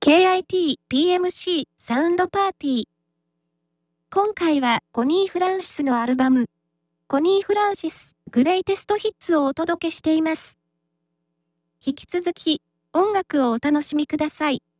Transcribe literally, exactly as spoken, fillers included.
ケーアイティーピーエムシー サウンドパーティー。今回はコニー・フランシスのアルバム、コニー・フランシス・グレイテスト・ヒッツをお届けしています。引き続き、音楽をお楽しみください。